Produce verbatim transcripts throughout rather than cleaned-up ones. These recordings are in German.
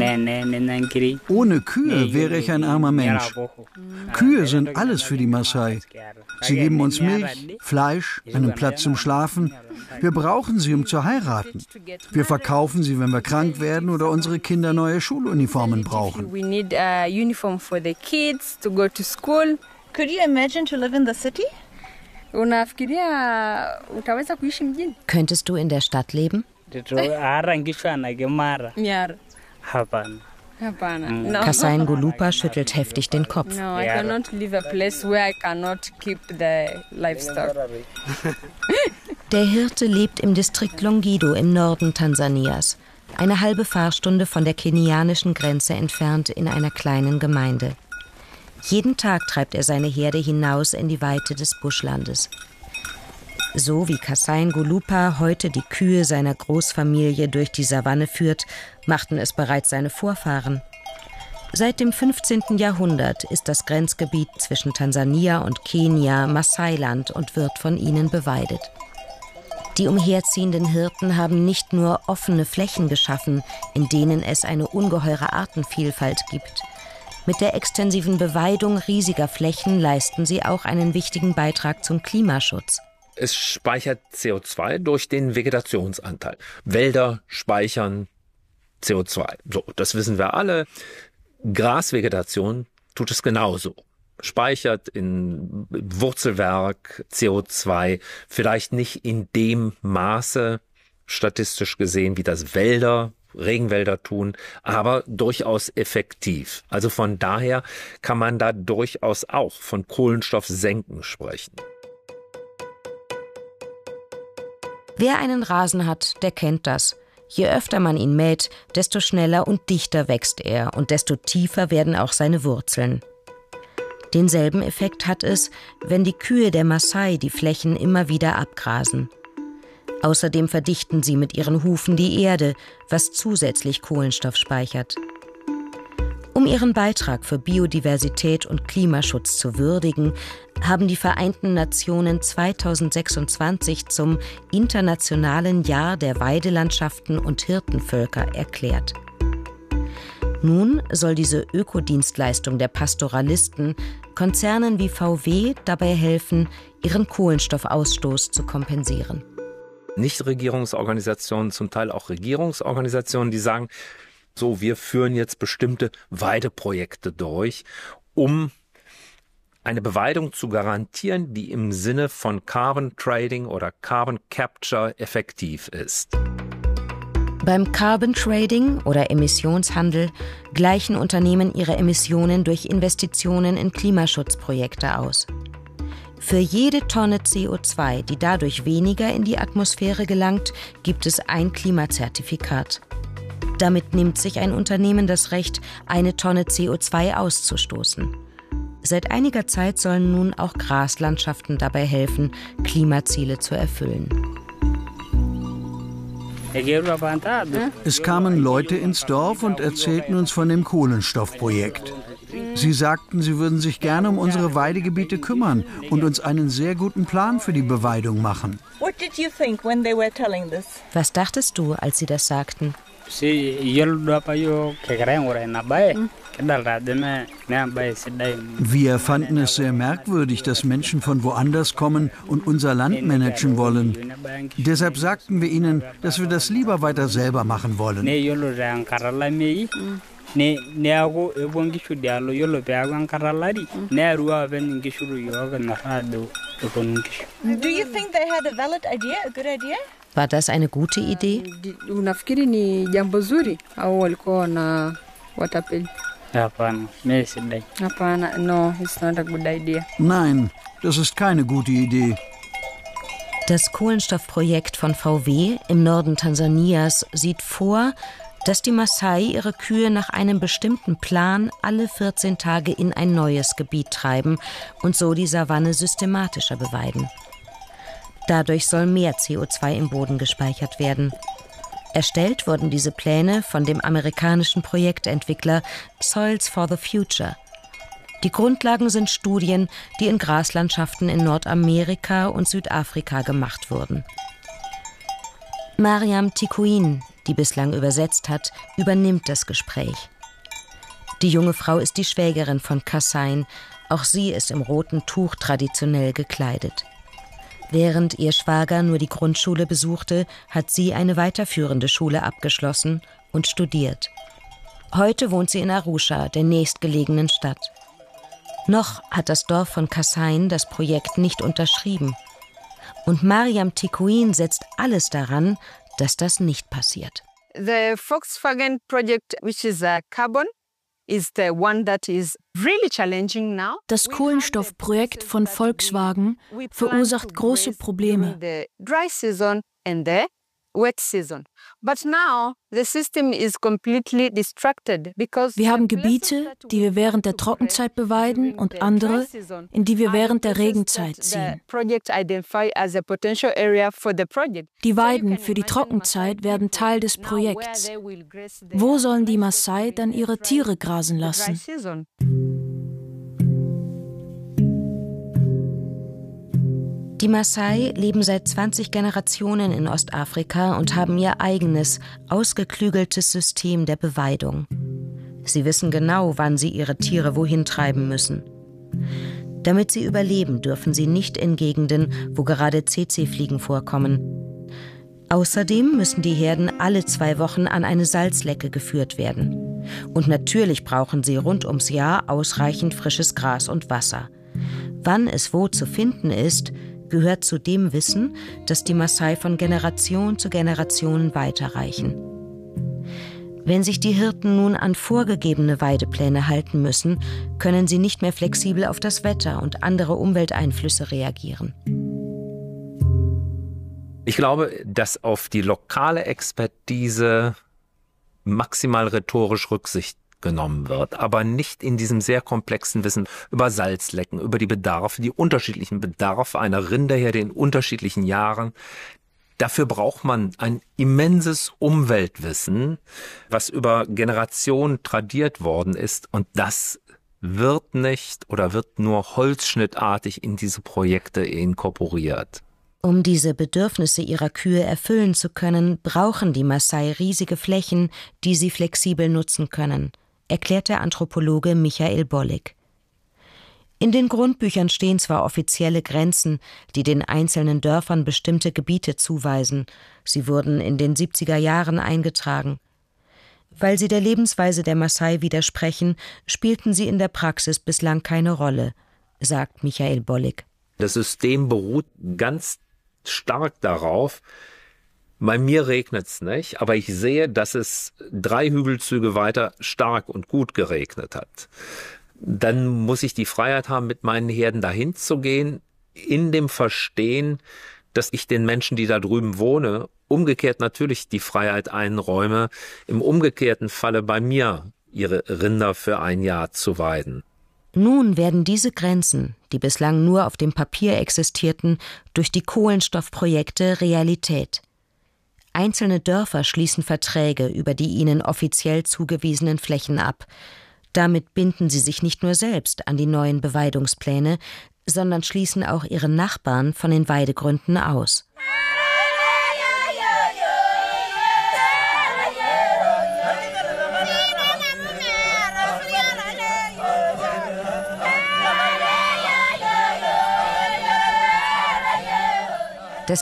Ohne Kühe wäre ich ein armer Mensch. Kühe sind alles für die Maasai. Sie geben uns Milch, Fleisch, einen Platz zum Schlafen. Wir brauchen sie, um zu heiraten. Wir verkaufen sie, wenn wir krank werden oder unsere Kinder neue Schuluniformen brauchen. We need a uniform for the kids to go to school. Could you imagine to live in the city? Unafikiria utaweza kuishi mjini? Könntest du in der Stadt leben? No. Kasai Ngulupa schüttelt heftig den Kopf. No, I cannot live a place where I cannot keep the livestock. Der Hirte lebt im Distrikt Longido im Norden Tansanias, eine halbe Fahrstunde von der kenianischen Grenze entfernt in einer kleinen Gemeinde. Jeden Tag treibt er seine Herde hinaus in die Weite des Buschlandes. So wie Kasai Ngulupa heute die Kühe seiner Großfamilie durch die Savanne führt, machten es bereits seine Vorfahren. Seit dem fünfzehnten Jahrhundert ist das Grenzgebiet zwischen Tansania und Kenia Maasai-Land und wird von ihnen beweidet. Die umherziehenden Hirten haben nicht nur offene Flächen geschaffen, in denen es eine ungeheure Artenvielfalt gibt. Mit der extensiven Beweidung riesiger Flächen leisten sie auch einen wichtigen Beitrag zum Klimaschutz. Es speichert C O zwei durch den Vegetationsanteil. Wälder speichern C O zwei. So, das wissen wir alle. Grasvegetation tut es genauso. Speichert in Wurzelwerk C O zwei, vielleicht nicht in dem Maße, statistisch gesehen, wie das Wälder, Regenwälder tun, aber durchaus effektiv. Also von daher kann man da durchaus auch von Kohlenstoffsenken sprechen. Wer einen Rasen hat, der kennt das. Je öfter man ihn mäht, desto schneller und dichter wächst er und desto tiefer werden auch seine Wurzeln. Denselben Effekt hat es, wenn die Kühe der Maasai die Flächen immer wieder abgrasen. Außerdem verdichten sie mit ihren Hufen die Erde, was zusätzlich Kohlenstoff speichert. Um ihren Beitrag für Biodiversität und Klimaschutz zu würdigen, haben die Vereinten Nationen zweitausendsechsundzwanzig zum Internationalen Jahr der Weidelandschaften und Hirtenvölker erklärt. Nun soll diese Ökodienstleistung der Pastoralisten Konzernen wie V W dabei helfen, ihren Kohlenstoffausstoß zu kompensieren. Nichtregierungsorganisationen, zum Teil auch Regierungsorganisationen, die sagen, so, wir führen jetzt bestimmte Weideprojekte durch, um eine Beweidung zu garantieren, die im Sinne von Carbon Trading oder Carbon Capture effektiv ist. Beim Carbon Trading oder Emissionshandel gleichen Unternehmen ihre Emissionen durch Investitionen in Klimaschutzprojekte aus. Für jede Tonne C O zwei, die dadurch weniger in die Atmosphäre gelangt, gibt es ein Klimazertifikat. Damit nimmt sich ein Unternehmen das Recht, eine Tonne C O zwei auszustoßen. Seit einiger Zeit sollen nun auch Graslandschaften dabei helfen, Klimaziele zu erfüllen. Es kamen Leute ins Dorf und erzählten uns von dem Kohlenstoffprojekt. Sie sagten, sie würden sich gerne um unsere Weidegebiete kümmern und uns einen sehr guten Plan für die Beweidung machen. Was dachtest du, als sie das sagten? Wir fanden es sehr merkwürdig, dass Menschen von woanders kommen und unser Land managen wollen. Deshalb sagten wir ihnen, dass wir das lieber weiter selber machen wollen. Do you think they had a valid idea, a good idea? War das eine gute Idee? Unafikiri ni jambo zuri au walikuwa wana watapeli? Hapana, mimi sidai. Hapana, no, it's not a good idea. Nein, das ist keine gute Idee. Das Kohlenstoffprojekt von V W im Norden Tansanias sieht vor, dass die Maasai ihre Kühe nach einem bestimmten Plan alle vierzehn Tage in ein neues Gebiet treiben und so die Savanne systematischer beweiden. Dadurch soll mehr C O zwei im Boden gespeichert werden. Erstellt wurden diese Pläne von dem amerikanischen Projektentwickler Soils for the Future. Die Grundlagen sind Studien, die in Graslandschaften in Nordamerika und Südafrika gemacht wurden. Mariam Tikuin, die bislang übersetzt hat, übernimmt das Gespräch. Die junge Frau ist die Schwägerin von Kassain. Auch sie ist im roten Tuch traditionell gekleidet. Während ihr Schwager nur die Grundschule besuchte, hat sie eine weiterführende Schule abgeschlossen und studiert. Heute wohnt sie in Arusha, der nächstgelegenen Stadt. Noch hat das Dorf von Kassain das Projekt nicht unterschrieben. Und Mariam Tikuin setzt alles daran, dass das nicht passiert. The Volkswagen project, which is a carbon, is the one that is really challenging now. Das Kohlenstoffprojekt von Volkswagen verursacht große Probleme. The dry season and the wet season. But now the system is completely distracted because wir haben Gebiete, die wir während der Trockenzeit beweiden und andere, in die wir während der Regenzeit ziehen. Die Weiden für die Trockenzeit werden Teil des Projekts. Wo sollen die Maasai dann ihre Tiere grasen lassen? Die Maasai leben seit zwanzig Generationen in Ostafrika und haben ihr eigenes, ausgeklügeltes System der Beweidung. Sie wissen genau, wann sie ihre Tiere wohin treiben müssen. Damit sie überleben, dürfen sie nicht in Gegenden, wo gerade Tsetse-Fliegen vorkommen. Außerdem müssen die Herden alle zwei Wochen an eine Salzlecke geführt werden. Und natürlich brauchen sie rund ums Jahr ausreichend frisches Gras und Wasser. Wann es wo zu finden ist, gehört zu dem Wissen, das die Maasai von Generation zu Generation weiterreichen. Wenn sich die Hirten nun an vorgegebene Weidepläne halten müssen, können sie nicht mehr flexibel auf das Wetter und andere Umwelteinflüsse reagieren. Ich glaube, dass auf die lokale Expertise maximal rhetorisch Rücksicht genommen wird, aber nicht in diesem sehr komplexen Wissen über Salzlecken, über die Bedarfe, die unterschiedlichen Bedarfe einer Rinderherde in unterschiedlichen Jahren. Dafür braucht man ein immenses Umweltwissen, was über Generationen tradiert worden ist, und das wird nicht oder wird nur holzschnittartig in diese Projekte inkorporiert. Um diese Bedürfnisse ihrer Kühe erfüllen zu können, brauchen die Maasai riesige Flächen, die sie flexibel nutzen können, erklärt der Anthropologe Michael Bollig. In den Grundbüchern stehen zwar offizielle Grenzen, die den einzelnen Dörfern bestimmte Gebiete zuweisen. Sie wurden in den siebziger Jahren eingetragen. Weil sie der Lebensweise der Maasai widersprechen, spielten sie in der Praxis bislang keine Rolle, sagt Michael Bollig. Das System beruht ganz stark darauf, bei mir regnet es nicht, aber ich sehe, dass es drei Hügelzüge weiter stark und gut geregnet hat. Dann muss ich die Freiheit haben, mit meinen Herden dahin zu gehen, in dem Verstehen, dass ich den Menschen, die da drüben wohnen, umgekehrt natürlich die Freiheit einräume, im umgekehrten Falle bei mir ihre Rinder für ein Jahr zu weiden. Nun werden diese Grenzen, die bislang nur auf dem Papier existierten, durch die Kohlenstoffprojekte Realität. Einzelne Dörfer schließen Verträge über die ihnen offiziell zugewiesenen Flächen ab. Damit binden sie sich nicht nur selbst an die neuen Beweidungspläne, sondern schließen auch ihre Nachbarn von den Weidegründen aus. Das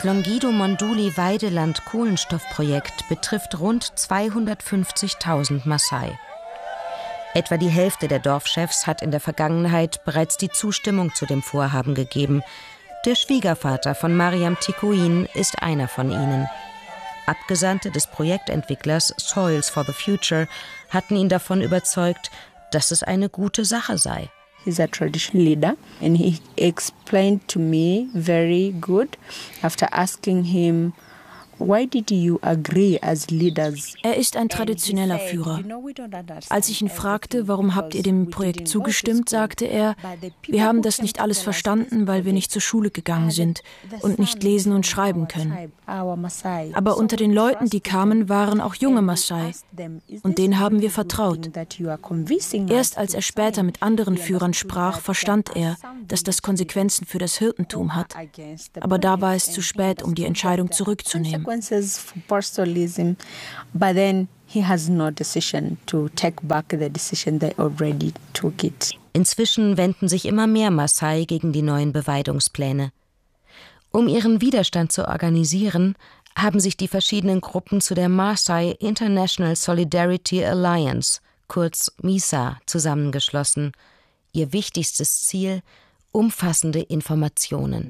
Longido-Monduli-Weideland-Kohlenstoffprojekt betrifft rund zweihundertfünfzigtausend Maasai. Etwa die Hälfte der Dorfchefs hat in der Vergangenheit bereits die Zustimmung zu dem Vorhaben gegeben. Der Schwiegervater von Mariam Tikuin ist einer von ihnen. Abgesandte des Projektentwicklers Soils for the Future hatten ihn davon überzeugt, dass es eine gute Sache sei. He's a traditional leader and he explained to me very good after asking him, why did you agree as leaders? Er ist ein traditioneller Führer. Als ich ihn fragte, warum habt ihr dem Projekt zugestimmt, sagte er, wir haben das nicht alles verstanden, weil wir nicht zur Schule gegangen sind und nicht lesen und schreiben können. Aber unter den Leuten, die kamen, waren auch junge Maasai und denen haben wir vertraut. Erst als er später mit anderen Führern sprach, verstand er, dass das Konsequenzen für das Hirtentum hat. Aber da war es zu spät, um die Entscheidung zurückzunehmen. consequences for pastoralism, but then he has no decision to take back the decision they already took it. Inzwischen wenden sich immer mehr Maasai gegen die neuen Beweidungspläne. Um ihren Widerstand zu organisieren, haben sich die verschiedenen Gruppen zu der Maasai International Solidarity Alliance, kurz MISA, zusammengeschlossen. Ihr wichtigstes Ziel: umfassende Informationen.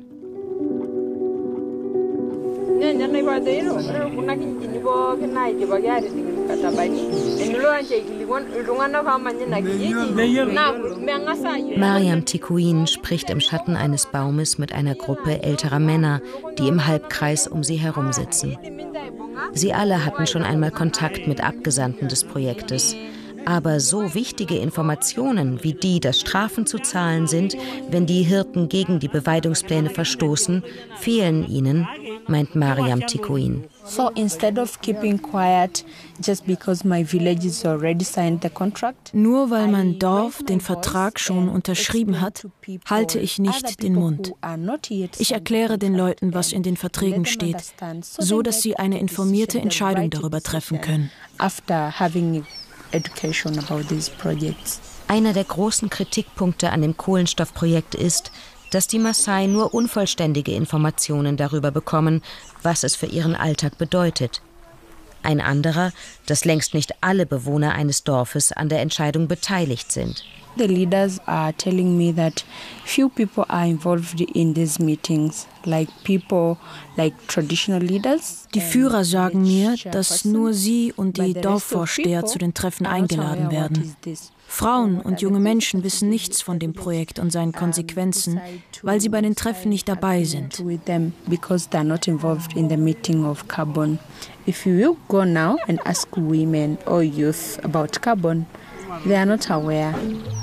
Mariam Tikuin spricht im Schatten eines Baumes mit einer Gruppe älterer Männer, die im Halbkreis um sie herum sitzen. Sie alle hatten schon einmal Kontakt mit Abgesandten des Projektes. Aber so wichtige Informationen wie die, dass Strafen zu zahlen sind, wenn die Hirten gegen die Beweidungspläne verstoßen, fehlen ihnen, meint Mariam Tikuin. So instead of keeping quiet just because my village has already signed the contract. Nur weil mein Dorf den Vertrag schon unterschrieben hat, halte ich nicht den Mund. Ich erkläre den Leuten, was in den Verträgen steht, so dass sie eine informierte Entscheidung darüber treffen können. After having education about these projects. Einer der großen Kritikpunkte an dem Kohlenstoffprojekt ist, dass die Maasai nur unvollständige Informationen darüber bekommen, was es für ihren Alltag bedeutet. Ein anderer, dass längst nicht alle Bewohner eines Dorfes an der Entscheidung beteiligt sind. The leaders are telling me that few people are involved in these meetings, like people like traditional leaders. Die Führer sagen mir, dass nur sie und die Dorfvorsteher zu den Treffen eingeladen werden. Frauen und junge Menschen wissen nichts von dem Projekt und seinen Konsequenzen, weil sie bei den Treffen nicht dabei sind. If you will go now and ask women or youth about carbon, they are not aware.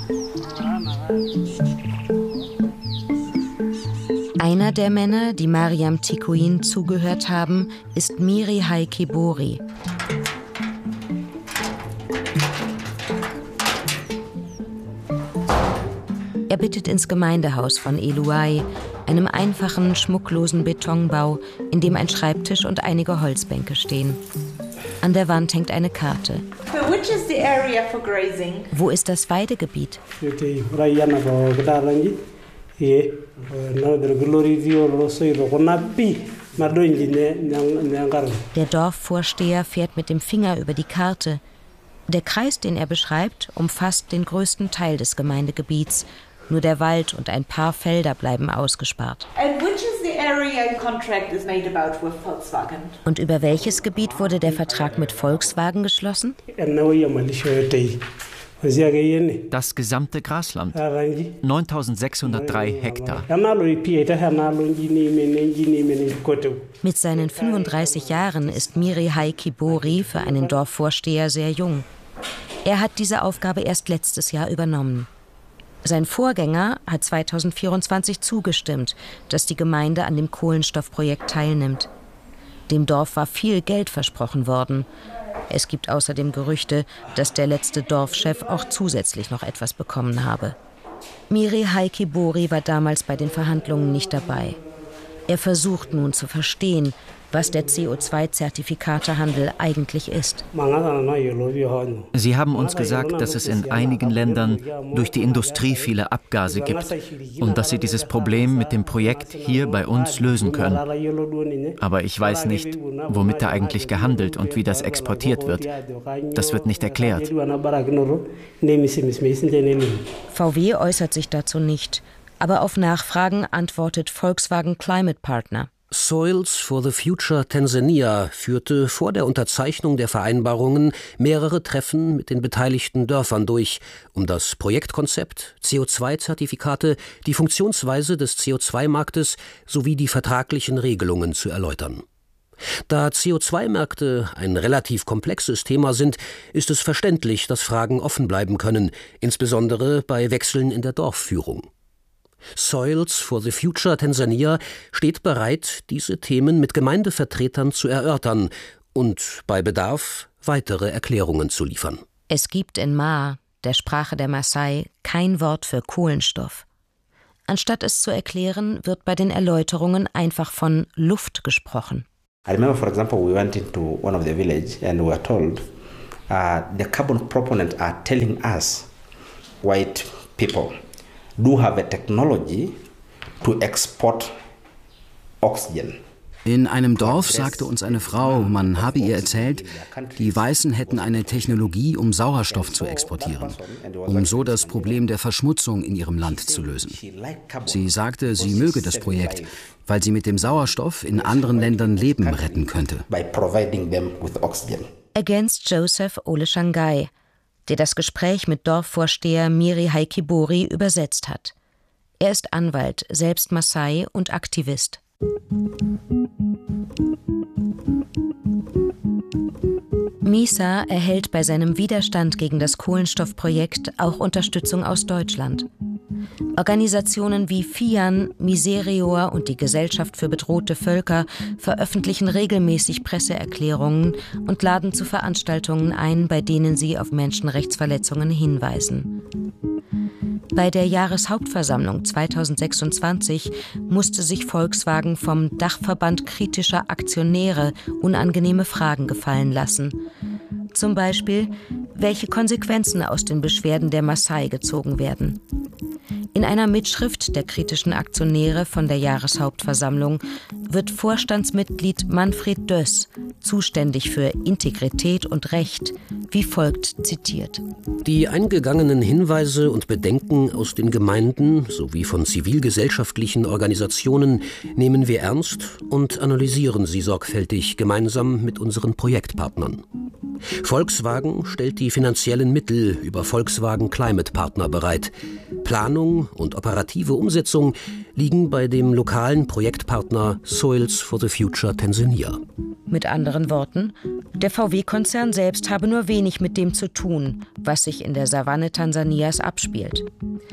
Einer der Männer, die Mariam Tikuin zugehört haben, ist Miri Haikibori. Er bittet ins Gemeindehaus von Eluai, einem einfachen, schmucklosen Betonbau, in dem ein Schreibtisch und einige Holzbänke stehen. An der Wand hängt eine Karte. Wo ist das Weidegebiet? Der Dorfvorsteher fährt mit dem Finger über die Karte. Der Kreis, den er beschreibt, umfasst den größten Teil des Gemeindegebiets. Nur der Wald und ein paar Felder bleiben ausgespart. Und über welches Gebiet wurde der Vertrag mit Volkswagen geschlossen? Das gesamte Grasland, neuntausendsechshundertdrei Hektar. Mit seinen fünfunddreißig Jahren ist Miri Haikibori für einen Dorfvorsteher sehr jung. Er hat diese Aufgabe erst letztes Jahr übernommen. Sein Vorgänger hat zweitausendvierundzwanzig zugestimmt, dass die Gemeinde an dem Kohlenstoffprojekt teilnimmt. Dem Dorf war viel Geld versprochen worden. Es gibt außerdem Gerüchte, dass der letzte Dorfchef auch zusätzlich noch etwas bekommen habe. Miri Haikibori war damals bei den Verhandlungen nicht dabei. Er versucht nun zu verstehen, was der C O zwei Zertifikatehandel eigentlich ist. Sie haben uns gesagt, dass es in einigen Ländern durch die Industrie viele Abgase gibt und dass sie dieses Problem mit dem Projekt hier bei uns lösen können. Aber ich weiß nicht, womit da eigentlich gehandelt und wie das exportiert wird. Das wird nicht erklärt. V W äußert sich dazu nicht, aber auf Nachfragen antwortet Volkswagen Climate Partner. Soils for the Future Tansania führte vor der Unterzeichnung der Vereinbarungen mehrere Treffen mit den beteiligten Dörfern durch, um das Projektkonzept, C O zwei Zertifikate, die Funktionsweise des C O zwei Marktes sowie die vertraglichen Regelungen zu erläutern. Da C O zwei Märkte ein relativ komplexes Thema sind, ist es verständlich, dass Fragen offen bleiben können, insbesondere bei Wechseln in der Dorfführung. Soils for the Future Tansania steht bereit, diese Themen mit Gemeindevertretern zu erörtern und bei Bedarf weitere Erklärungen zu liefern. Es gibt in Ma, der Sprache der Maasai, kein Wort für Kohlenstoff. Anstatt es zu erklären, wird bei den Erläuterungen einfach von Luft gesprochen. I remember, for example, we went into one of the village and we were told uh, the carbon proponents are telling us, white people, do have a technology to export oxygen. In einem Dorf sagte uns eine Frau, man habe ihr erzählt, die Weißen hätten eine Technologie, um Sauerstoff zu exportieren, um so das Problem der Verschmutzung in ihrem Land zu lösen. Sie sagte, sie möge das Projekt, weil sie mit dem Sauerstoff in anderen Ländern Leben retten könnte. Ergänzt Joseph Oleshangai, der das Gespräch mit Dorfvorsteher Miri Haikibori übersetzt hat. Er ist Anwalt, selbst Maasai und Aktivist. Misa erhält bei seinem Widerstand gegen das Kohlenstoffprojekt auch Unterstützung aus Deutschland. Organisationen wie FIAN, Miserior und die Gesellschaft für bedrohte Völker veröffentlichen regelmäßig Presseerklärungen und laden zu Veranstaltungen ein, bei denen sie auf Menschenrechtsverletzungen hinweisen. Bei der Jahreshauptversammlung zweitausendsechsundzwanzig musste sich Volkswagen vom Dachverband kritischer Aktionäre unangenehme Fragen gefallen lassen. Zum Beispiel, welche Konsequenzen aus den Beschwerden der Maasai gezogen werden. In einer Mitschrift der kritischen Aktionäre von der Jahreshauptversammlung wird Vorstandsmitglied Manfred Döss, zuständig für Integrität und Recht, wie folgt zitiert. Die eingegangenen Hinweise und Bedenken aus den Gemeinden sowie von zivilgesellschaftlichen Organisationen nehmen wir ernst und analysieren sie sorgfältig gemeinsam mit unseren Projektpartnern. Volkswagen stellt die finanziellen Mittel über Volkswagen Climate Partner bereit. Planung und operative Umsetzung liegen bei dem lokalen Projektpartner Soils for the Future Tansania. Mit anderen Worten, der V W-Konzern selbst habe nur wenig mit dem zu tun, was sich in der Savanne Tansanias abspielt.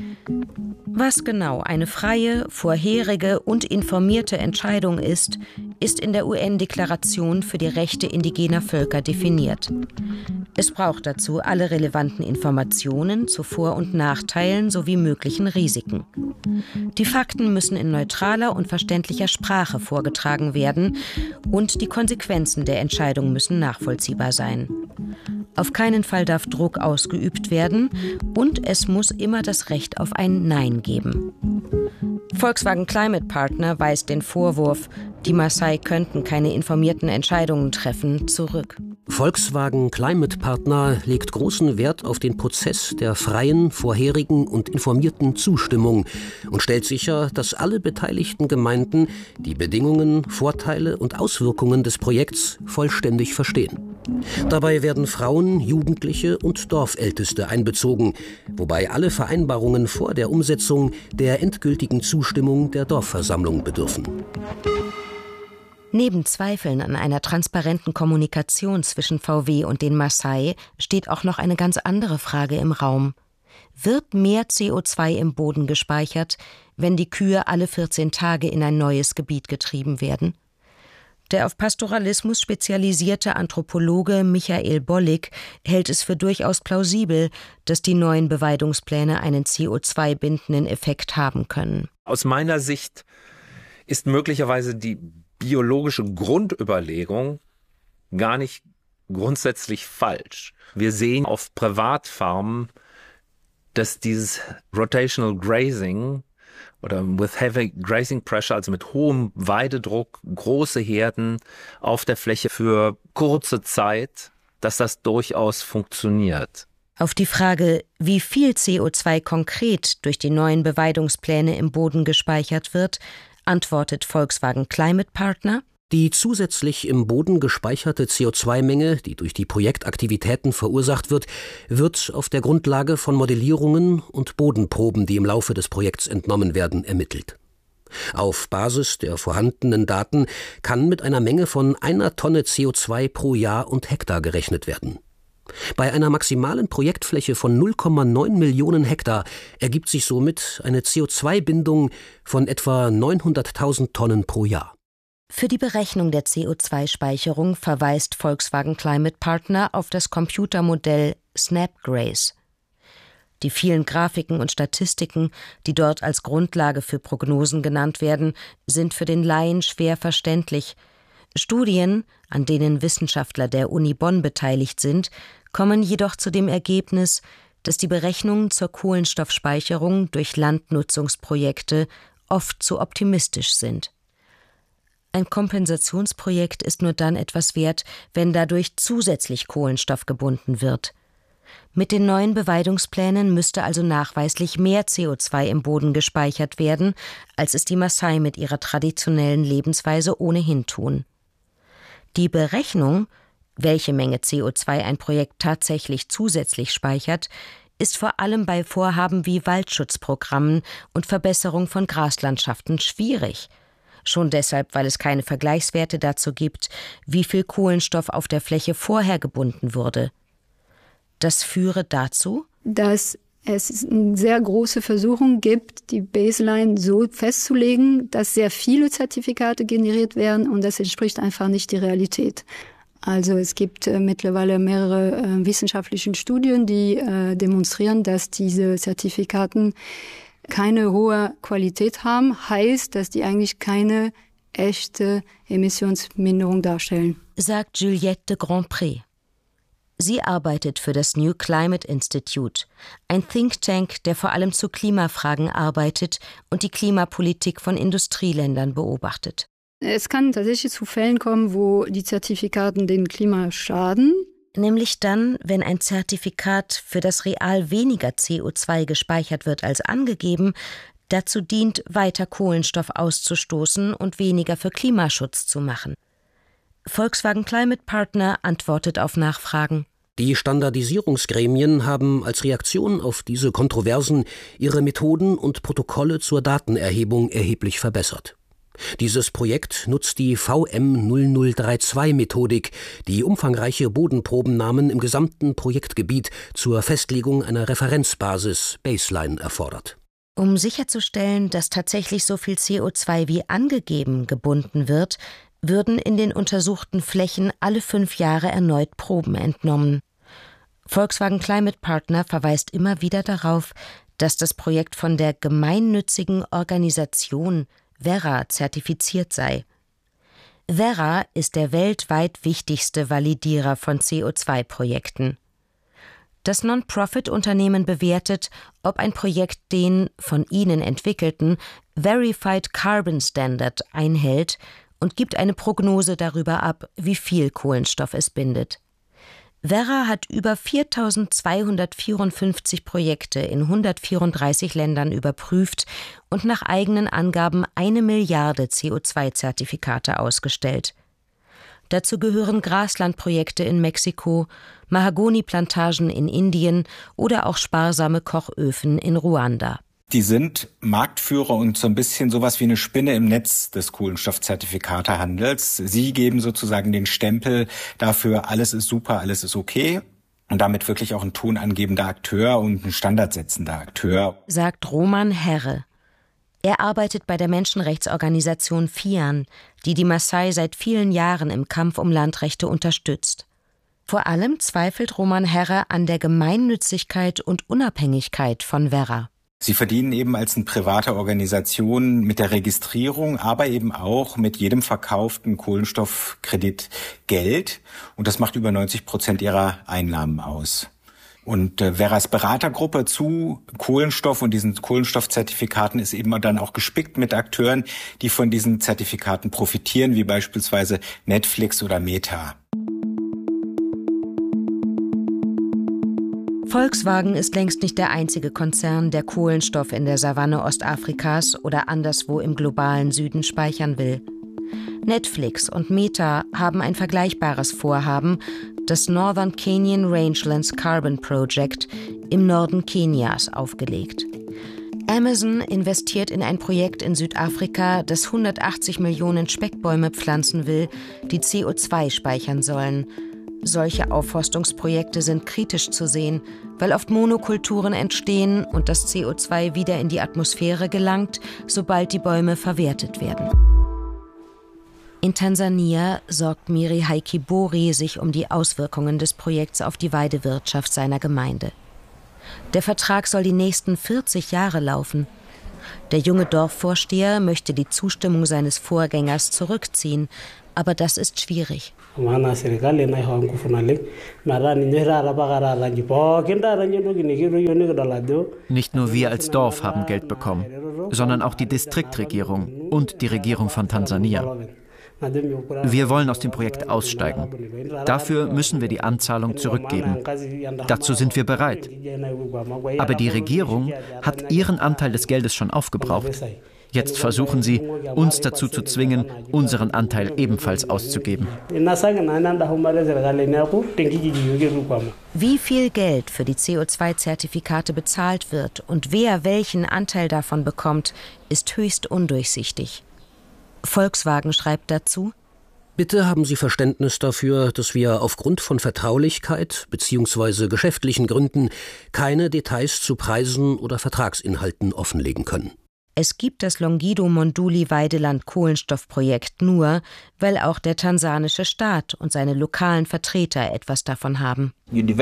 Was genau eine freie, vorherige und informierte Entscheidung ist, ist in der U N-Deklaration für die Rechte indigener Völker definiert. Es braucht dazu alle relevanten Informationen zu Vor- und Nachteilen sowie möglichen Risiken. Die Fakten müssen in neutraler und verständlicher Sprache vorgetragen werden und die Konsequenzen der Entscheidung müssen nachvollziehbar sein. Auf keinen Fall darf Druck ausgeübt werden und es muss immer das Recht auf ein Nein geben. Volkswagen Climate Partner weist den Vorwurf, die Maasai könnten keine informierten Entscheidungen treffen, zurück. Volkswagen Climate Partner legt großen Wert auf den Prozess der freien, vorherigen und informierten Zustimmung und stellt sicher, dass alle beteiligten Gemeinden die Bedingungen, Vorteile und Auswirkungen des Projekts vollständig verstehen. Dabei werden Frauen, Jugendliche und Dorfälteste einbezogen, wobei alle Vereinbarungen vor der Umsetzung der endgültigen Zustimmung der Dorfversammlung bedürfen. Neben Zweifeln an einer transparenten Kommunikation zwischen V W und den Maasai steht auch noch eine ganz andere Frage im Raum. Wird mehr C O zwei im Boden gespeichert, wenn die Kühe alle vierzehn Tage in ein neues Gebiet getrieben werden? Der auf Pastoralismus spezialisierte Anthropologe Michael Bollig hält es für durchaus plausibel, dass die neuen Beweidungspläne einen C O zwei bindenden Effekt haben können. Aus meiner Sicht ist möglicherweise die biologische Grundüberlegung gar nicht grundsätzlich falsch. Wir sehen auf Privatfarmen, dass dieses Rotational Grazing oder with heavy grazing pressure, also mit hohem Weidedruck, große Herden auf der Fläche für kurze Zeit, dass das durchaus funktioniert. Auf die Frage, wie viel C O zwei konkret durch die neuen Beweidungspläne im Boden gespeichert wird, antwortet Volkswagen Climate Partner: Die zusätzlich im Boden gespeicherte C O zwei Menge, die durch die Projektaktivitäten verursacht wird, wird auf der Grundlage von Modellierungen und Bodenproben, die im Laufe des Projekts entnommen werden, ermittelt. Auf Basis der vorhandenen Daten kann mit einer Menge von einer Tonne C O zwei pro Jahr und Hektar gerechnet werden. Bei einer maximalen Projektfläche von null Komma neun Millionen Hektar ergibt sich somit eine C O zwei Bindung von etwa neunhunderttausend Tonnen pro Jahr. Für die Berechnung der C O zwei Speicherung verweist Volkswagen Climate Partner auf das Computermodell Snapgraze. Die vielen Grafiken und Statistiken, die dort als Grundlage für Prognosen genannt werden, sind für den Laien schwer verständlich. Studien, an denen Wissenschaftler der Uni Bonn beteiligt sind, kommen jedoch zu dem Ergebnis, dass die Berechnungen zur Kohlenstoffspeicherung durch Landnutzungsprojekte oft zu optimistisch sind. Ein Kompensationsprojekt ist nur dann etwas wert, wenn dadurch zusätzlich Kohlenstoff gebunden wird. Mit den neuen Beweidungsplänen müsste also nachweislich mehr C O zwei im Boden gespeichert werden, als es die Maasai mit ihrer traditionellen Lebensweise ohnehin tun. Die Berechnung, welche Menge C O zwei ein Projekt tatsächlich zusätzlich speichert, ist vor allem bei Vorhaben wie Waldschutzprogrammen und Verbesserung von Graslandschaften schwierig. Schon deshalb, weil es keine Vergleichswerte dazu gibt, wie viel Kohlenstoff auf der Fläche vorher gebunden wurde. Das führe dazu, dass es eine sehr große Versuchung gibt, die Baseline so festzulegen, dass sehr viele Zertifikate generiert werden und das entspricht einfach nicht der Realität. Also es gibt äh, mittlerweile mehrere äh, wissenschaftliche Studien, die äh, demonstrieren, dass diese Zertifikaten keine hohe Qualität haben, heißt, dass die eigentlich keine echte Emissionsminderung darstellen. Sagt Juliette de Grandpré. Sie arbeitet für das New Climate Institute, ein Think Tank, der vor allem zu Klimafragen arbeitet und die Klimapolitik von Industrieländern beobachtet. Es kann tatsächlich zu Fällen kommen, wo die Zertifikaten dem Klima schaden. Nämlich dann, wenn ein Zertifikat, für das real weniger C O zwei gespeichert wird als angegeben, dazu dient, weiter Kohlenstoff auszustoßen und weniger für Klimaschutz zu machen. Volkswagen Climate Partner antwortet auf Nachfragen. Die Standardisierungsgremien haben als Reaktion auf diese Kontroversen ihre Methoden und Protokolle zur Datenerhebung erheblich verbessert. Dieses Projekt nutzt die V M null null drei zwei Methodik, die umfangreiche Bodenprobennahmen im gesamten Projektgebiet zur Festlegung einer Referenzbasis Baseline erfordert. Um sicherzustellen, dass tatsächlich so viel C O zwei wie angegeben gebunden wird, würden in den untersuchten Flächen alle fünf Jahre erneut Proben entnommen. Volkswagen Climate Partner verweist immer wieder darauf, dass das Projekt von der gemeinnützigen Organisation Verra zertifiziert sei. Verra ist der weltweit wichtigste Validierer von C O zwei Projekten. Das Non-Profit-Unternehmen bewertet, ob ein Projekt den von ihnen entwickelten Verified Carbon Standard einhält und gibt eine Prognose darüber ab, wie viel Kohlenstoff es bindet. Verra hat über viertausendzweihundertvierundfünfzig Projekte in hundertvierunddreißig Ländern überprüft und nach eigenen Angaben eine Milliarde C O zwei Zertifikate ausgestellt. Dazu gehören Graslandprojekte in Mexiko, Mahagoniplantagen in Indien oder auch sparsame Kochöfen in Ruanda. Die sind Marktführer und so ein bisschen sowas wie eine Spinne im Netz des Kohlenstoffzertifikatehandels. Sie geben sozusagen den Stempel dafür, alles ist super, alles ist okay. Und damit wirklich auch ein tonangebender Akteur und ein standardsetzender Akteur. Sagt Roman Herre. Er arbeitet bei der Menschenrechtsorganisation FIAN, die die Maasai seit vielen Jahren im Kampf um Landrechte unterstützt. Vor allem zweifelt Roman Herre an der Gemeinnützigkeit und Unabhängigkeit von Verra. Sie verdienen eben als eine private Organisation mit der Registrierung, aber eben auch mit jedem verkauften Kohlenstoffkredit Geld. Und das macht über neunzig Prozent ihrer Einnahmen aus. Und äh, Verras Beratergruppe zu Kohlenstoff und diesen Kohlenstoffzertifikaten ist eben dann auch gespickt mit Akteuren, die von diesen Zertifikaten profitieren, wie beispielsweise Netflix oder Meta. Volkswagen ist längst nicht der einzige Konzern, der Kohlenstoff in der Savanne Ostafrikas oder anderswo im globalen Süden speichern will. Netflix und Meta haben ein vergleichbares Vorhaben, das Northern Kenyan Rangelands Carbon Project im Norden Kenias, aufgelegt. Amazon investiert in ein Projekt in Südafrika, das hundertachtzig Millionen Speckbäume pflanzen will, die C O zwei speichern sollen. Solche Aufforstungsprojekte sind kritisch zu sehen, weil oft Monokulturen entstehen und das C O zwei wieder in die Atmosphäre gelangt, sobald die Bäume verwertet werden. In Tansania sorgt Miri Haikibori sich um die Auswirkungen des Projekts auf die Weidewirtschaft seiner Gemeinde. Der Vertrag soll die nächsten vierzig Jahre laufen. Der junge Dorfvorsteher möchte die Zustimmung seines Vorgängers zurückziehen, Aber das ist schwierig. Nicht nur wir als Dorf haben Geld bekommen, sondern auch die Distriktregierung und die Regierung von Tansania. Wir wollen aus dem Projekt aussteigen. Dafür müssen wir die Anzahlung zurückgeben. Dazu sind wir bereit. Aber die Regierung hat ihren Anteil des Geldes schon aufgebraucht. Jetzt versuchen sie, uns dazu zu zwingen, unseren Anteil ebenfalls auszugeben. Wie viel Geld für die C O zwei Zertifikate bezahlt wird und wer welchen Anteil davon bekommt, ist höchst undurchsichtig. Volkswagen schreibt dazu: Bitte haben Sie Verständnis dafür, dass wir aufgrund von Vertraulichkeit bzw. geschäftlichen Gründen keine Details zu Preisen oder Vertragsinhalten offenlegen können. Es gibt das Longido-Monduli-Weideland-Kohlenstoffprojekt nur, weil auch der tansanische Staat und seine lokalen Vertreter etwas davon haben.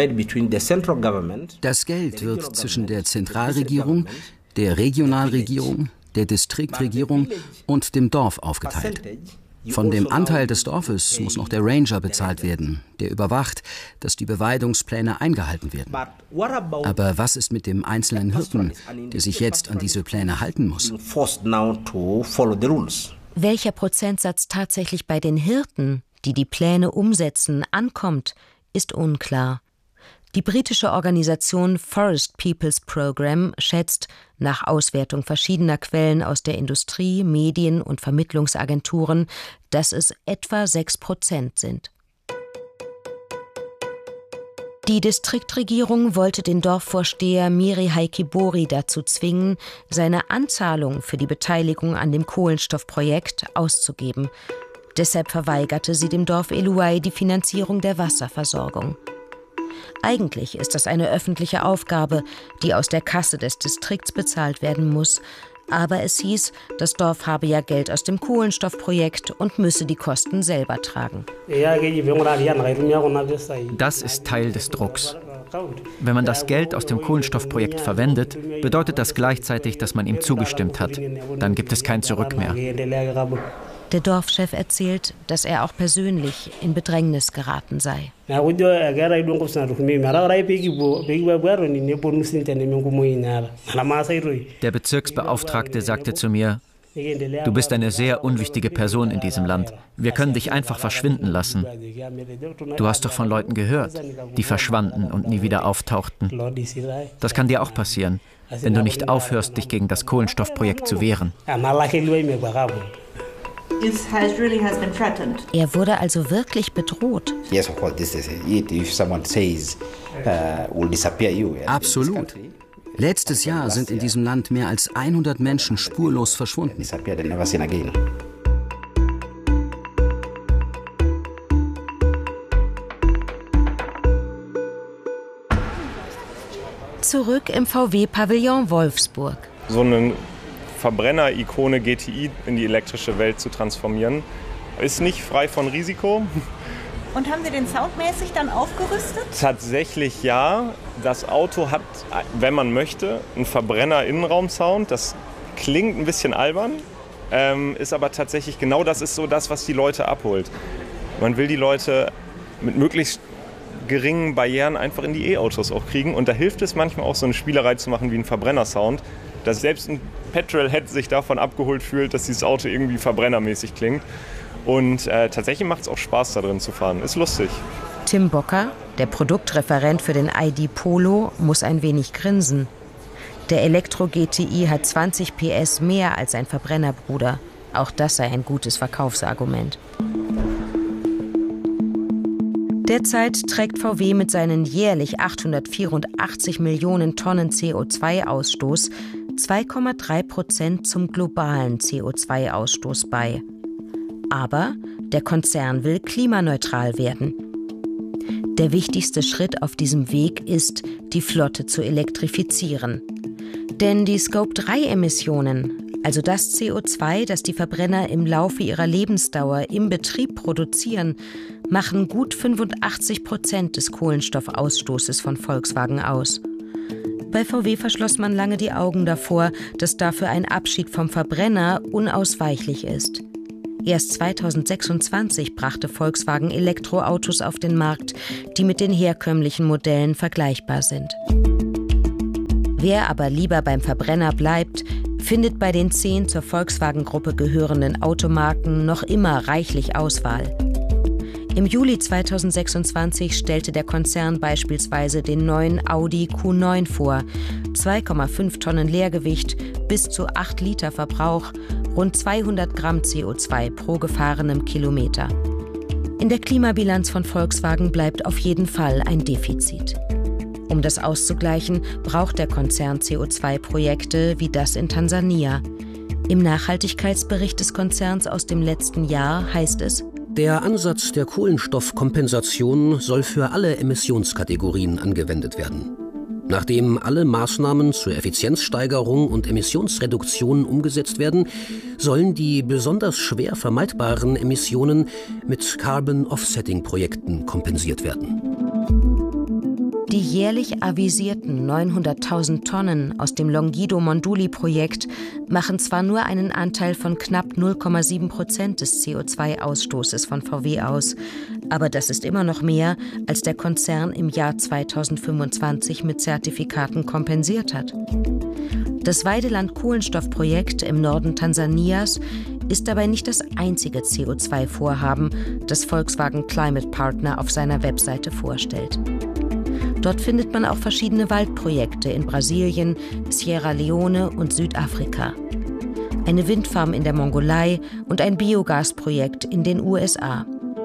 Das Geld wird zwischen der Zentralregierung, der Regionalregierung, der Distriktregierung und dem Dorf aufgeteilt. Von dem Anteil des Dorfes muss noch der Ranger bezahlt werden, der überwacht, dass die Beweidungspläne eingehalten werden. Aber was ist mit dem einzelnen Hirten, der sich jetzt an diese Pläne halten muss? Welcher Prozentsatz tatsächlich bei den Hirten, die die Pläne umsetzen, ankommt, ist unklar. Die britische Organisation Forest Peoples Programme schätzt, nach Auswertung verschiedener Quellen aus der Industrie, Medien und Vermittlungsagenturen, dass es etwa sechs Prozent sind. Die Distriktregierung wollte den Dorfvorsteher Miri Haikibori dazu zwingen, seine Anzahlung für die Beteiligung an dem Kohlenstoffprojekt auszugeben. Deshalb verweigerte sie dem Dorf Eluai die Finanzierung der Wasserversorgung. Eigentlich ist das eine öffentliche Aufgabe, die aus der Kasse des Distrikts bezahlt werden muss. Aber es hieß, das Dorf habe ja Geld aus dem Kohlenstoffprojekt und müsse die Kosten selber tragen. Das ist Teil des Drucks. Wenn man das Geld aus dem Kohlenstoffprojekt verwendet, bedeutet das gleichzeitig, dass man ihm zugestimmt hat. Dann gibt es kein Zurück mehr. Der Dorfchef erzählt, dass er auch persönlich in Bedrängnis geraten sei. Der Bezirksbeauftragte sagte zu mir: Du bist eine sehr unwichtige Person in diesem Land. Wir können dich einfach verschwinden lassen. Du hast doch von Leuten gehört, die verschwanden und nie wieder auftauchten. Das kann dir auch passieren, wenn du nicht aufhörst, dich gegen das Kohlenstoffprojekt zu wehren. Er wurde also wirklich bedroht. Absolut. Letztes Jahr sind in diesem Land mehr als hundert Menschen spurlos verschwunden. Zurück im V W-Pavillon Wolfsburg. So eine Verbrenner-Ikone G T I in die elektrische Welt zu transformieren, ist nicht frei von Risiko. Und haben Sie den soundmäßig dann aufgerüstet? Tatsächlich ja. Das Auto hat, wenn man möchte, einen Verbrenner-Innenraum-Sound. Das klingt ein bisschen albern, ähm, ist aber tatsächlich genau das ist so das, was die Leute abholt. Man will die Leute mit möglichst geringen Barrieren einfach in die E-Autos auch kriegen. Und da hilft es manchmal auch, so eine Spielerei zu machen wie ein Verbrenner-Sound, dass selbst ein Petrolhead sich davon abgeholt fühlt, dass dieses Auto irgendwie verbrennermäßig klingt. Und äh, tatsächlich macht es auch Spaß, da drin zu fahren. Ist lustig. Tim Bocker, der Produktreferent für den I D Polo, muss ein wenig grinsen. Der Elektro-G T I hat zwanzig P S mehr als sein Verbrennerbruder. Auch das sei ein gutes Verkaufsargument. Derzeit trägt V W mit seinen jährlich achthundertvierundachtzig Millionen Tonnen C O zwei Ausstoß zwei Komma drei Prozent zum globalen C O zwei Ausstoß bei. Aber der Konzern will klimaneutral werden. Der wichtigste Schritt auf diesem Weg ist, die Flotte zu elektrifizieren. Denn die Scope drei Emissionen, also das C O zwei, das die Verbrenner im Laufe ihrer Lebensdauer im Betrieb produzieren, machen gut fünfundachtzig Prozent des Kohlenstoffausstoßes von Volkswagen aus. Bei V W verschloss man lange die Augen davor, dass dafür ein Abschied vom Verbrenner unausweichlich ist. Erst zweitausendsechsundzwanzig brachte Volkswagen Elektroautos auf den Markt, die mit den herkömmlichen Modellen vergleichbar sind. Wer aber lieber beim Verbrenner bleibt, findet bei den zehn zur Volkswagen-Gruppe gehörenden Automarken noch immer reichlich Auswahl. Im Juli zweitausendsechsundzwanzig stellte der Konzern beispielsweise den neuen Audi Q neun vor. zwei Komma fünf Tonnen Leergewicht, bis zu acht Liter Verbrauch, rund zweihundert Gramm C O zwei pro gefahrenem Kilometer. In der Klimabilanz von Volkswagen bleibt auf jeden Fall ein Defizit. Um das auszugleichen, braucht der Konzern C O zwei Projekte wie das in Tansania. Im Nachhaltigkeitsbericht des Konzerns aus dem letzten Jahr heißt es: Der Ansatz der Kohlenstoffkompensation soll für alle Emissionskategorien angewendet werden. Nachdem alle Maßnahmen zur Effizienzsteigerung und Emissionsreduktion umgesetzt werden, sollen die besonders schwer vermeidbaren Emissionen mit Carbon-Offsetting-Projekten kompensiert werden. Die jährlich avisierten neunhunderttausend Tonnen aus dem Longido-Monduli-Projekt machen zwar nur einen Anteil von knapp null Komma sieben Prozent des C O zwei Ausstoßes von V W aus, aber das ist immer noch mehr, als der Konzern im Jahr zweitausendfünfundzwanzig mit Zertifikaten kompensiert hat. Das Weideland-Kohlenstoffprojekt im Norden Tansanias ist dabei nicht das einzige C O zwei Vorhaben, das Volkswagen Climate Partner auf seiner Webseite vorstellt. Dort findet man auch verschiedene Waldprojekte in Brasilien, Sierra Leone und Südafrika. Eine Windfarm in der Mongolei und ein Biogasprojekt in den U S A.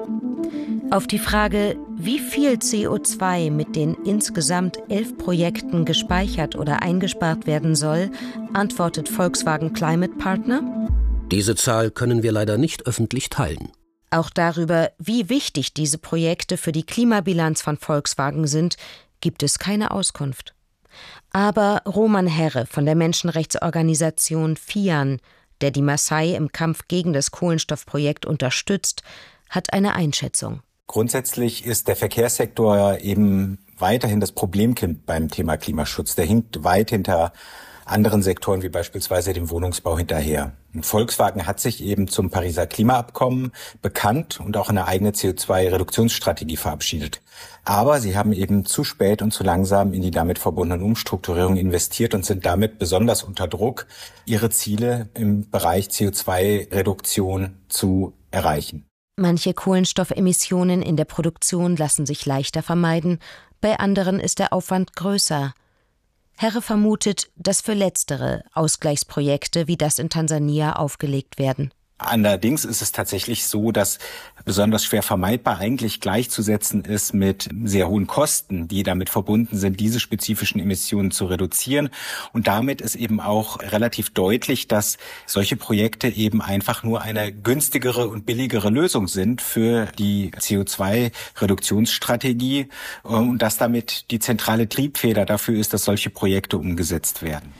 Auf die Frage, wie viel C O zwei mit den insgesamt elf Projekten gespeichert oder eingespart werden soll, antwortet Volkswagen Climate Partner: Diese Zahl können wir leider nicht öffentlich teilen. Auch darüber, wie wichtig diese Projekte für die Klimabilanz von Volkswagen sind, gibt es keine Auskunft. Aber Roman Herre von der Menschenrechtsorganisation FIAN, der die Maasai im Kampf gegen das Kohlenstoffprojekt unterstützt, hat eine Einschätzung. Grundsätzlich ist der Verkehrssektor eben weiterhin das Problemkind beim Thema Klimaschutz. Der hinkt weit hinter anderen Sektoren wie beispielsweise dem Wohnungsbau hinterher. Und Volkswagen hat sich eben zum Pariser Klimaabkommen bekannt und auch eine eigene C O zwei Reduktionsstrategie verabschiedet. Aber sie haben eben zu spät und zu langsam in die damit verbundenen Umstrukturierungen investiert und sind damit besonders unter Druck, ihre Ziele im Bereich C O zwei Reduktion zu erreichen. Manche Kohlenstoffemissionen in der Produktion lassen sich leichter vermeiden, bei anderen ist der Aufwand größer. Herre vermutet, dass für letztere Ausgleichsprojekte wie das in Tansania aufgelegt werden. Allerdings ist es tatsächlich so, dass besonders schwer vermeidbar eigentlich gleichzusetzen ist mit sehr hohen Kosten, die damit verbunden sind, diese spezifischen Emissionen zu reduzieren. Und damit ist eben auch relativ deutlich, dass solche Projekte eben einfach nur eine günstigere und billigere Lösung sind für die C O zwei Reduktionsstrategie und dass damit die zentrale Triebfeder dafür ist, dass solche Projekte umgesetzt werden.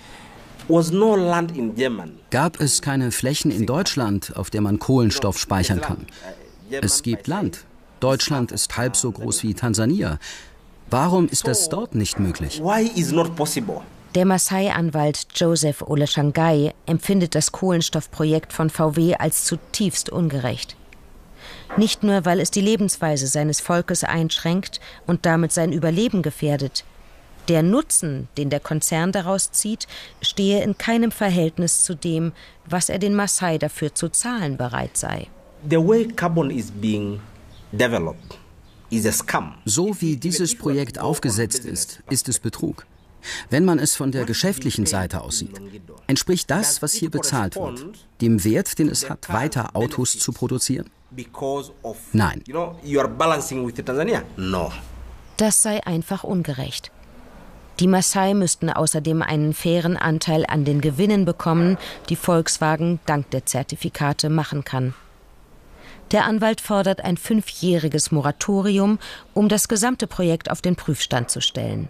Gab es keine Flächen in Deutschland, auf der man Kohlenstoff speichern kann? Es gibt Land. Deutschland ist halb so groß wie Tansania. Warum ist das dort nicht möglich? Der Maasai-Anwalt Joseph Oleshangai empfindet das Kohlenstoffprojekt von V W als zutiefst ungerecht. Nicht nur, weil es die Lebensweise seines Volkes einschränkt und damit sein Überleben gefährdet. Der Nutzen, den der Konzern daraus zieht, stehe in keinem Verhältnis zu dem, was er den Maasai dafür zu zahlen bereit sei. So wie dieses Projekt aufgesetzt ist, ist es Betrug. Wenn man es von der geschäftlichen Seite aus sieht, entspricht das, was hier bezahlt wird, dem Wert, den es hat, weiter Autos zu produzieren? Nein. Das sei einfach ungerecht. Die Maasai müssten außerdem einen fairen Anteil an den Gewinnen bekommen, die Volkswagen dank der Zertifikate machen kann. Der Anwalt fordert ein fünfjähriges Moratorium, um das gesamte Projekt auf den Prüfstand zu stellen.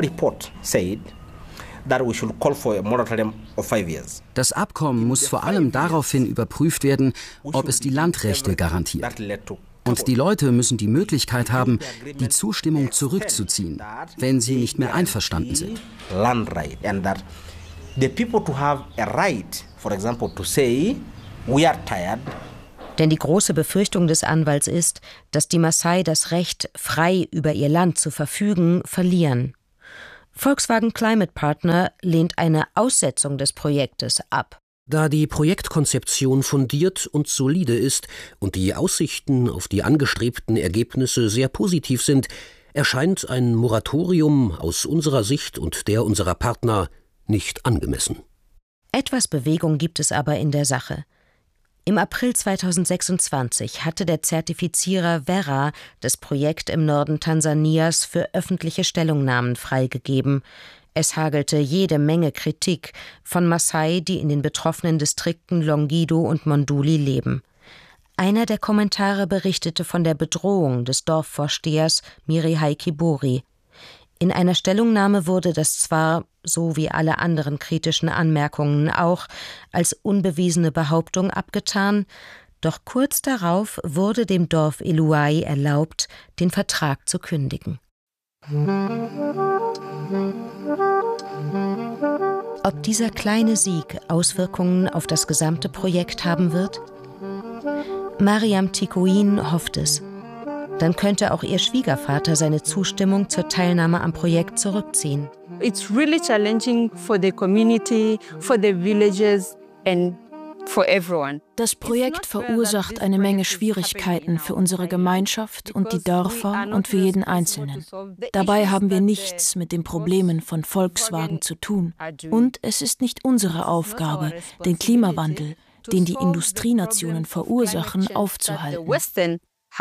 Das Abkommen muss vor allem daraufhin überprüft werden, ob es die Landrechte garantiert. Und die Leute müssen die Möglichkeit haben, die Zustimmung zurückzuziehen, wenn sie nicht mehr einverstanden sind. Denn die große Befürchtung des Anwalts ist, dass die Maasai das Recht, frei über ihr Land zu verfügen, verlieren. Volkswagen Climate Partner lehnt eine Aussetzung des Projektes ab. Da die Projektkonzeption fundiert und solide ist und die Aussichten auf die angestrebten Ergebnisse sehr positiv sind, erscheint ein Moratorium aus unserer Sicht und der unserer Partner nicht angemessen. Etwas Bewegung gibt es aber in der Sache. Im April zweitausendsechsundzwanzig hatte der Zertifizierer Verra das Projekt im Norden Tansanias für öffentliche Stellungnahmen freigegeben. Es hagelte jede Menge Kritik von Maasai, die in den betroffenen Distrikten Longido und Monduli leben. Einer der Kommentare berichtete von der Bedrohung des Dorfvorstehers Mirihai Kibori. In einer Stellungnahme wurde das zwar, so wie alle anderen kritischen Anmerkungen auch, als unbewiesene Behauptung abgetan, doch kurz darauf wurde dem Dorf Eluai erlaubt, den Vertrag zu kündigen. Ob dieser kleine Sieg Auswirkungen auf das gesamte Projekt haben wird? Mariam Tikoin hofft es. Dann könnte auch ihr Schwiegervater seine Zustimmung zur Teilnahme am Projekt zurückziehen. It's really challenging for the community, for the villages and for everyone. Das Projekt verursacht eine Menge Schwierigkeiten für unsere Gemeinschaft und die Dörfer und für jeden Einzelnen. Dabei haben wir nichts mit den Problemen von Volkswagen zu tun. Und es ist nicht unsere Aufgabe, den Klimawandel, den die Industrienationen verursachen, aufzuhalten.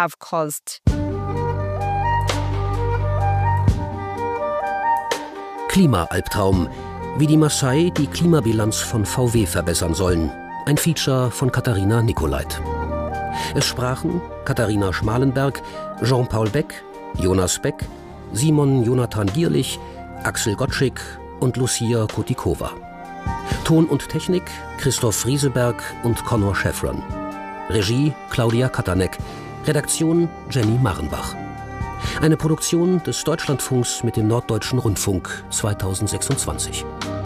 Klima-Albtraum, wie die Maasai die Klimabilanz von V W verbessern sollen. Ein Feature von Katharina Nicolait. Es sprachen Katharina Schmalenberg, Jean-Paul Beck, Jonas Beck, Simon Jonathan Gierlich, Axel Gottschig und Lucia Kotikova. Ton und Technik Christoph Rieseberg und Connor Schäffron. Regie Claudia Katanek. Redaktion Jenny Marenbach. Eine Produktion des Deutschlandfunks mit dem Norddeutschen Rundfunk zweitausendsechsundzwanzig.